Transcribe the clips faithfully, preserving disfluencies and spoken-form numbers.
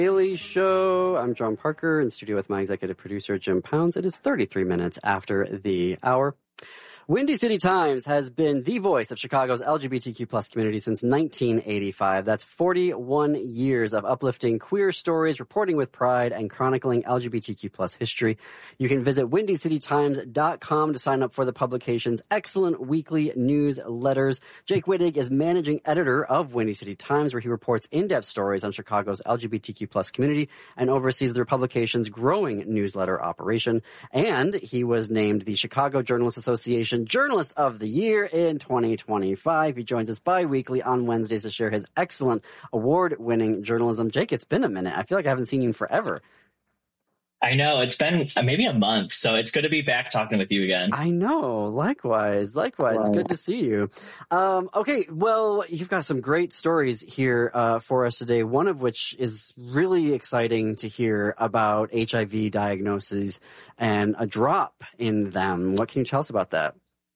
Daily Show. I'm John Parker in studio with my executive producer, Jim Pounds. It is thirty-three minutes after the hour. Windy City Times has been the voice of Chicago's L G B T Q plus community since nineteen eighty-five. That's forty-one years of uplifting queer stories, reporting with pride, and chronicling L G B T Q plus history. You can visit windy city times dot com to sign up for the publication's excellent weekly newsletters. Jake Wittig is managing editor of Windy City Times, where he reports in-depth stories on Chicago's L G B T Q plus community and oversees the publication's growing newsletter operation. And he was named the Chicago Journalists Association Journalist of the Year in twenty twenty-five. He joins us bi-weekly on Wednesdays to share his excellent award-winning journalism. Jake, it's been a minute. I feel like I haven't seen you in forever. I know. It's been maybe a month, so it's good to be back talking with you again. I know. Likewise. Likewise. Wow. It's good to see you. Um, okay. Well, you've got some great stories here uh, for us today, one of which is really exciting to hear about H I V diagnoses and a drop in them. What can you tell us about that?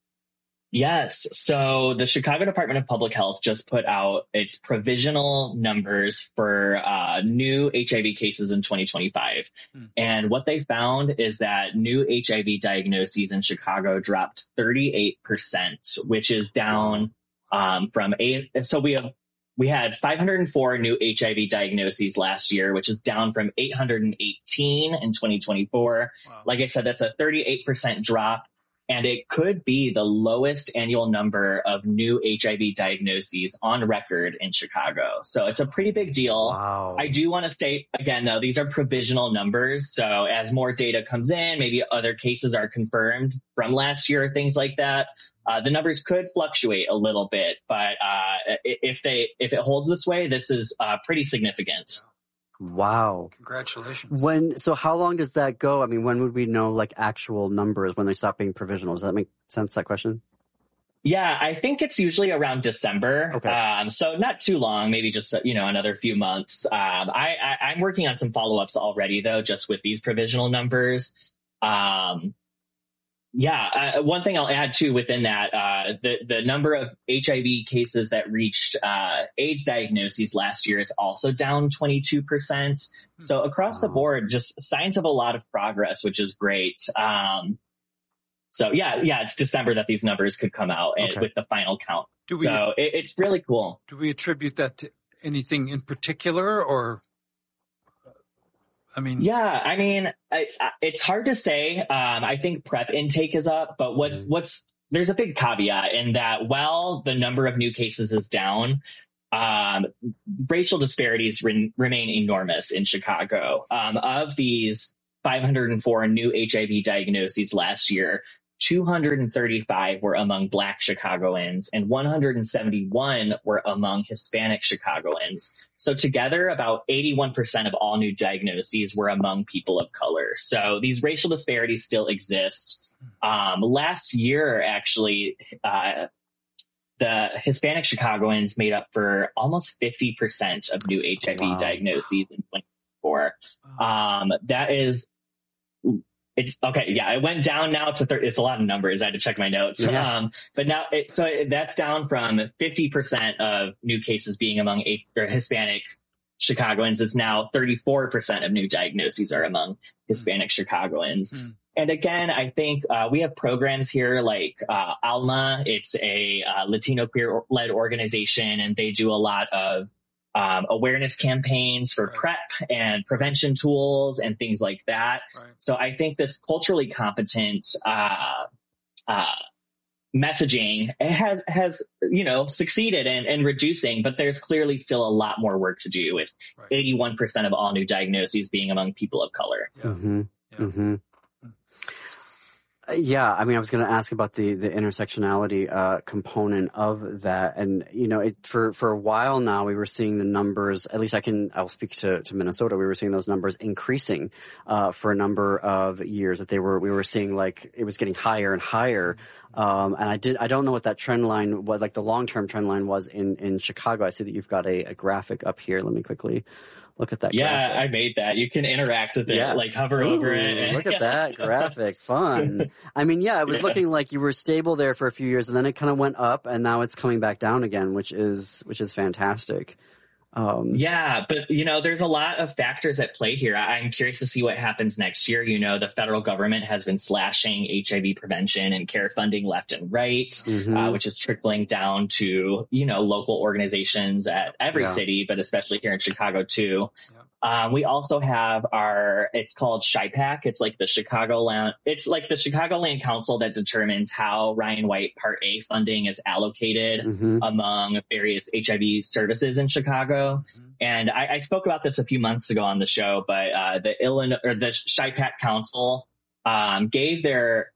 Yes. So the Chicago Department of Public Health just put out its provisional numbers for uh, new H I V cases in twenty twenty-five. Hmm. And what they found is that new H I V diagnoses in Chicago dropped thirty-eight percent, which is down um, from eight. So we have we had five hundred four new H I V diagnoses last year, which is down from eight hundred eighteen in twenty twenty-four. Wow. Like I said, that's a thirty-eight percent drop. And it could be the lowest annual number of new H I V diagnoses on record in Chicago. So it's a pretty big deal. Wow. I do want to state, again, though, these are provisional numbers. So as more data comes in, maybe other cases are confirmed from last year, things like that. Uh, the numbers could fluctuate a little bit. But uh, if they if it holds this way, this is uh, pretty significant. Wow. Congratulations. When, so how long does that go? I mean, when would we know like actual numbers when they stop being provisional? Does that make sense, that question? Yeah, I think it's usually around December. Okay. Um, so not too long, maybe just, you know, another few months. Um, I, I, I'm working on some follow-ups already though, just with these provisional numbers. Um, Yeah, uh, one thing I'll add too within that, uh, the, the number of H I V cases that reached uh, AIDS diagnoses last year is also down twenty-two percent. So across the board, just signs of a lot of progress, which is great. Um, so yeah, yeah, it's December that these numbers could come out and, okay. with the final count. Do we, so it, it's really cool. Do we attribute that to anything in particular, or? I mean, yeah, I mean, I, I, it's hard to say. Um, I think PrEP intake is up, but what's, mm-hmm. what's, there's a big caveat in that while the number of new cases is down, um, racial disparities re- remain enormous in Chicago. Um, of these five hundred four new H I V diagnoses last year, two hundred thirty-five were among Black Chicagoans and one hundred seventy-one were among Hispanic Chicagoans. So together, about eighty-one percent of all new diagnoses were among people of color. So these racial disparities still exist. Um, last year, actually, uh, the Hispanic Chicagoans made up for almost fifty percent of new H I V wow. diagnoses in twenty twenty-four. Um, that is It's okay. Yeah, it went down now to thirty. It's a lot of numbers. I had to check my notes. Yeah. Um, but now, it, so that's down from fifty percent of new cases being among eight, or Hispanic Chicagoans. It's now thirty-four percent of new diagnoses are among Hispanic mm. Chicagoans. Mm. And again, I think uh, we have programs here like uh, ALMA. It's a uh, Latino queer-led organization, and they do a lot of Um, awareness campaigns for right. PrEP and prevention tools and things like that. Right. So I think this culturally competent uh, uh, messaging has, has you know, succeeded in, in reducing, but there's clearly still a lot more work to do with right. eighty-one percent of all new diagnoses being among people of color. Yeah. Mm-hmm. Yeah. Mm-hmm. Yeah, I mean, I was going to ask about the the intersectionality uh, component of that, and you know, it, for for a while now, we were seeing the numbers. At least I can, I'll speak to, to Minnesota. We were seeing those numbers increasing uh, for a number of years. That they were, we were seeing like it was getting higher and higher. Um, and I did, I don't know what that trend line was, like the long term trend line was in in Chicago. I see that you've got a, a graphic up here. Let me quickly look at that. Yeah, graphic. I made that. You can interact with it, yeah. like hover Ooh, over it. And look at that graphic. Fun. I mean, yeah, it was yeah. looking like you were stable there for a few years and then it kind of went up and now it's coming back down again, which is, which is fantastic. Um, yeah, but, you know, there's a lot of factors at play here. I'm curious to see what happens next year. You know, the federal government has been slashing H I V prevention and care funding left and right, mm-hmm. uh, which is trickling down to, you know, local organizations at every yeah. city, but especially here in Chicago, too. Yeah. Um, we also have our, it's called SHIPAC. It's like the Chicagoland, it's like the Chicagoland Council that determines how Ryan White Part A funding is allocated mm-hmm. among various H I V services in Chicago. Mm-hmm. And I, I spoke about this a few months ago on the show, but uh, the Illinois or the SHIPAC Council um, gave their,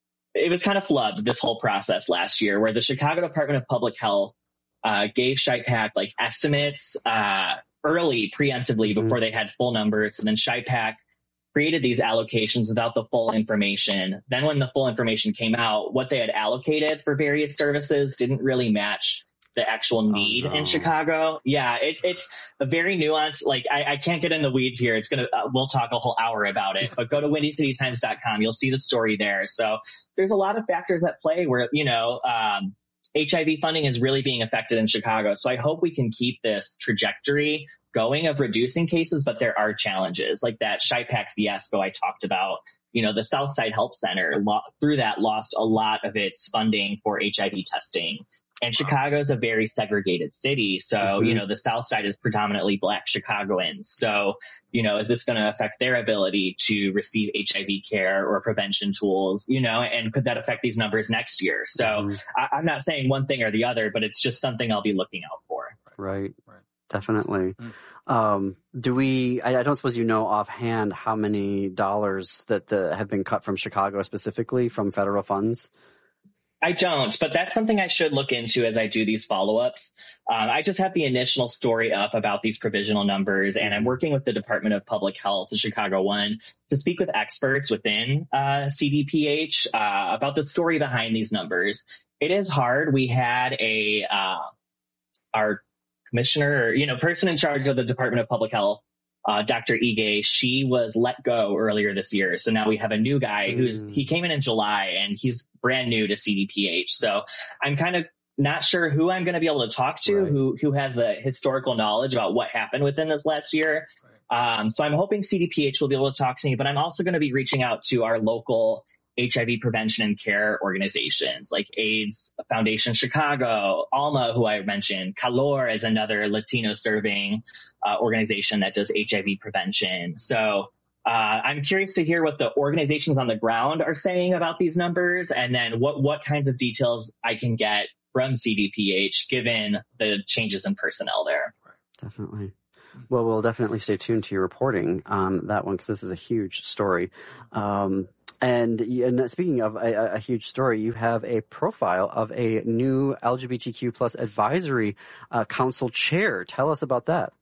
it was kind of flubbed this whole process last year, where the Chicago Department of Public Health uh, gave SHIPAC like estimates, uh, early preemptively before mm-hmm. they had full numbers. And then SHIPAC created these allocations without the full information. Then when the full information came out, what they had allocated for various services didn't really match the actual need oh, no. in Chicago. Yeah, it, it's a very nuanced, like I, I can't get in the weeds here. It's going to, uh, we'll talk a whole hour about it, but go to windy city times dot com. You'll see the story there. So there's a lot of factors at play where, you know, um, H I V funding is really being affected in Chicago. So I hope we can keep this trajectory going of reducing cases, but there are challenges like that SHIPAC fiasco I talked about. You know, the Southside Help Center lo- through that lost a lot of its funding for H I V testing. And Chicago is a very segregated city. So, mm-hmm. you know, the South Side is predominantly Black Chicagoans. So, you know, is this going to affect their ability to receive H I V care or prevention tools, you know, and could that affect these numbers next year? So mm-hmm. I, I'm not saying one thing or the other, but it's just something I'll be looking out for. Right. Right. Definitely. Mm-hmm. Um, do we, I, I don't suppose you know offhand how many dollars that the, have been cut from Chicago specifically from federal funds? I don't, but that's something I should look into as I do these follow-ups. Um, I just have the initial story up about these provisional numbers, and I'm working with the Department of Public Health, the Chicago one, to speak with experts within uh, C D P H uh, about the story behind these numbers. It is hard. We had a uh, our commissioner, or, you know, person in charge of the Department of Public Health, Uh, Doctor Ige, she was let go earlier this year. So now we have a new guy who's, mm. he came in in July and he's brand new to C D P H. So I'm kind of not sure who I'm going to be able to talk to, right. who, who has the historical knowledge about what happened within this last year. Right. Um, so I'm hoping C D P H will be able to talk to me, but I'm also going to be reaching out to our local H I V prevention and care organizations like AIDS Foundation Chicago, Alma, who I mentioned, Calor is another Latino serving uh, organization that does H I V prevention. So uh, I'm curious to hear what the organizations on the ground are saying about these numbers, and then what, what kinds of details I can get from C D P H given the changes in personnel there. Definitely. Well, we'll definitely stay tuned to your reporting on that one because this is a huge story. Um, And, and speaking of a, a huge story, you have a profile of a new L G B T Q plus advisory uh, council chair. Tell us about that.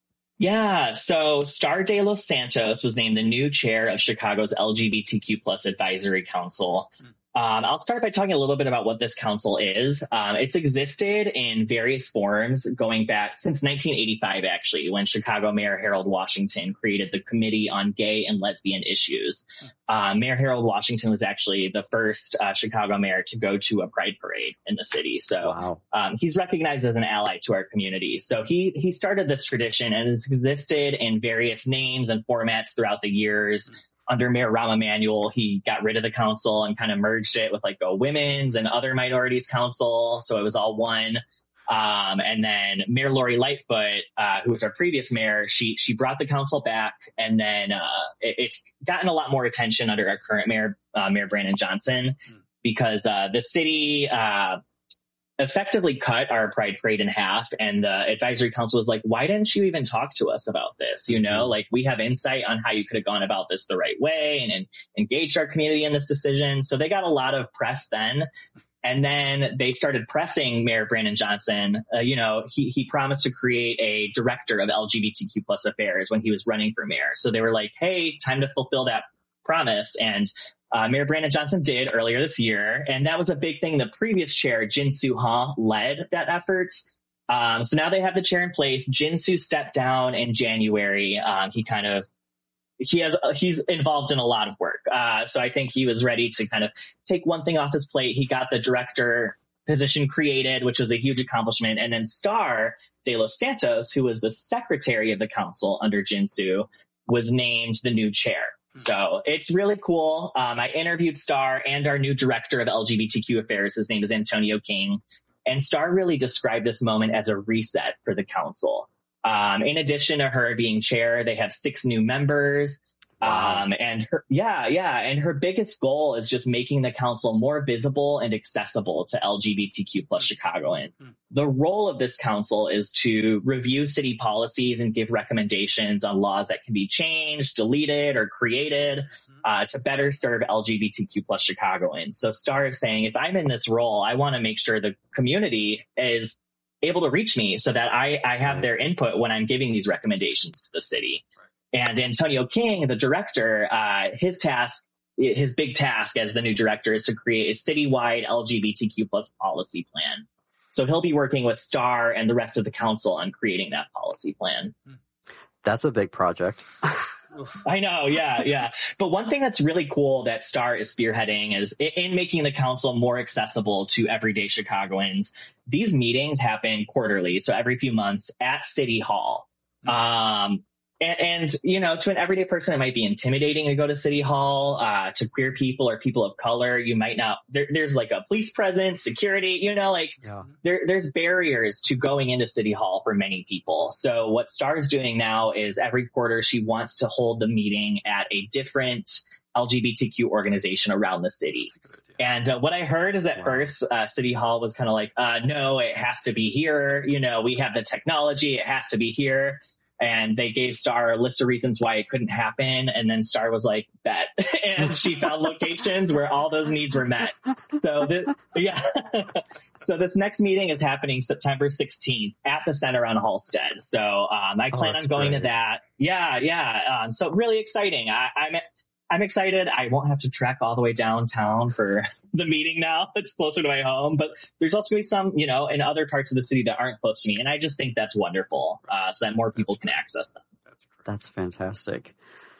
Yeah, so Star de los Santos was named the new chair of Chicago's L G B T Q plus advisory council. Um, I'll start by talking a little bit about what this council is. Um, it's existed in various forms going back since nineteen eighty-five, actually, when Chicago Mayor Harold Washington created the Committee on Gay and Lesbian Issues. Uh, Mayor Harold Washington was actually the first uh, Chicago mayor to go to a pride parade in the city. So wow. um, he's recognized as an ally to our community. So he, he started this tradition, and it's existed in various names and formats throughout the years. Under Mayor Rahm Emanuel, he got rid of the council and kind of merged it with like a women's and other minorities council. So it was all one. Um, and then Mayor Lori Lightfoot, uh, who was our previous mayor, she, she brought the council back, and then, uh, it, it's gotten a lot more attention under our current mayor, uh, Mayor Brandon Johnson, because, uh, the city, uh, effectively cut our pride parade in half, and the advisory council was like, why didn't you even talk to us about this? You know, like we have insight on how you could have gone about this the right way and, and engaged our community in this decision. So they got a lot of press then. And then they started pressing Mayor Brandon Johnson. Uh, you know, he, he promised to create a director of L G B T Q plus affairs when he was running for mayor. So they were like, hey, time to fulfill that promise. And Uh, Mayor Brandon Johnson did earlier this year, and that was a big thing. The previous chair, Jin-Soo Ha, led that effort. Um, so now they have the chair in place. Jin-Soo stepped down in January. Um, he kind of, he has, uh, he's involved in a lot of work. Uh, so I think he was ready to kind of take one thing off his plate. He got the director position created, which was a huge accomplishment. And then Star de los Santos, who was the secretary of the council under Jinsu, was named the new chair. So it's really cool. Um, I interviewed Star and our new director of L G B T Q affairs. His name is Antonio King. And Star really described this moment as a reset for the council. Um, in addition to her being chair, they have six new members. Wow. Um, and her, yeah, yeah. And her biggest goal is just making the council more visible and accessible to L G B T Q plus Chicagoans. Mm-hmm. The role of this council is to review city policies and give recommendations on laws that can be changed, deleted, or created, mm-hmm. uh, to better serve L G B T Q plus Chicagoans. So Star is saying, if I'm in this role, I want to make sure the community is able to reach me so that I, I have their input when I'm giving these recommendations to the city. And Antonio King, the director, uh, his task, his big task as the new director is to create a citywide L G B T Q plus policy plan. So he'll be working with Star and the rest of the council on creating that policy plan. That's a big project. I know. Yeah. Yeah. But one thing that's really cool that Star is spearheading is in making the council more accessible to everyday Chicagoans. These meetings happen quarterly. So every few months at City Hall. Um, And, and, you know, to an everyday person, it might be intimidating to go to City Hall. Uh, to queer people or people of color, you might not, there, there's like a police presence, security, you know, like yeah. there, there's barriers to going into City Hall for many people. So what Star's doing now is every quarter she wants to hold the meeting at a different L G B T Q organization around the city. And uh, what I heard is at wow. first, uh, City Hall was kind of like, uh, no, it has to be here. You know, we have the technology. It has to be here. And they gave Star a list of reasons why it couldn't happen. And then Star was like, bet. And she found locations where all those needs were met. So this, yeah. So this next meeting is happening September sixteenth at the Center on Halsted. So um, I plan oh, on going great. to that. Yeah, yeah. Um, so really exciting. I, I'm I'm excited. I won't have to trek all the way downtown for the meeting now. It's closer to my home, but there's also going to be some, you know, in other parts of the city that aren't close to me. And I just think that's wonderful, uh, so that more people can access them. That's fantastic.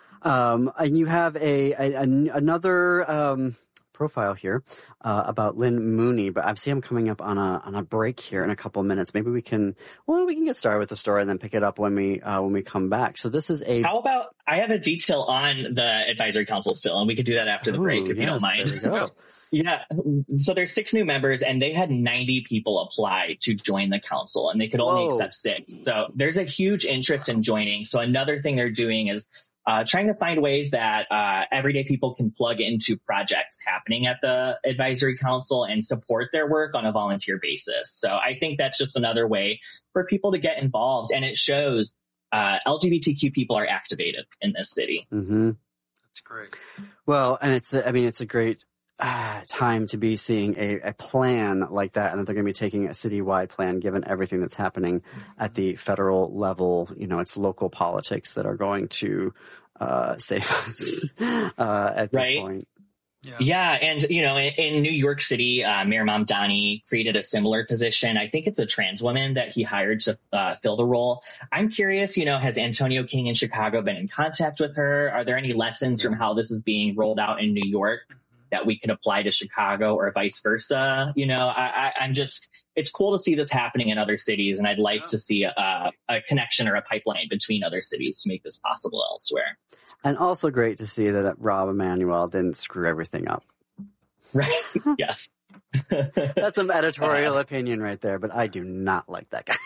Um, and you have a, a, a another um, profile here uh, about Lynn Mooney, but I see I'm coming up on a on a break here in a couple of minutes. Maybe we can well we can get started with the story and then pick it up when we uh, when we come back. So this is a how about I have a detail on the advisory council still, and we could do that after the Ooh, break if yes, you don't mind. There we go. Yeah. So there's six new members and they had ninety people apply to join the council and they could only Whoa. accept six. So there's a huge interest in joining. So another thing they're doing is uh, trying to find ways that uh, everyday people can plug into projects happening at the advisory council and support their work on a volunteer basis. So I think that's just another way for people to get involved. And it shows uh, L G B T Q people are activated in this city. Mm-hmm. That's great. Well, and it's, I mean, it's a great Uh, time to be seeing a, a plan like that, and that they're going to be taking a citywide plan given everything that's happening at the federal level. You know, it's local politics that are going to uh, save us uh, at this right. point. Yeah. yeah, and, you know, in, in New York City, uh, Mayor Mamdani created a similar position. I think it's a trans woman that he hired to uh, fill the role. I'm curious, you know, has Antonio King in Chicago been in contact with her? Are there any lessons yeah. from how this is being rolled out in New York that we can apply to Chicago or vice versa? You know, I, I, I'm just, it's cool to see this happening in other cities, and I'd like yeah. to see a, a connection or a pipeline between other cities to make this possible elsewhere. And also great to see that Rahm Emanuel didn't screw everything up. Right. Yes. That's some editorial uh, opinion right there, but I do not like that guy.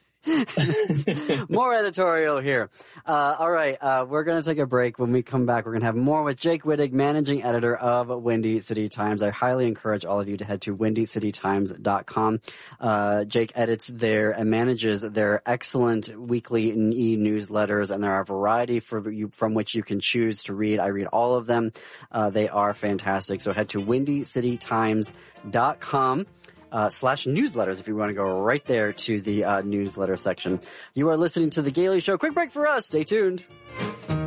More editorial here. Uh, all right, uh, we're going to take a break. When we come back, we're going to have more with Jake Wittig, managing editor of Windy City Times. I highly encourage all of you to head to windy city times dot com. Uh, Jake edits there and manages their excellent weekly e-newsletters, and there are a variety for you, from which you can choose to read. I read all of them. Uh, they are fantastic. So head to windy city times dot com. Uh, slash newsletters if you want to go right there to the uh, newsletter section. You are listening to The Gailey Show. Quick break for us. Stay tuned.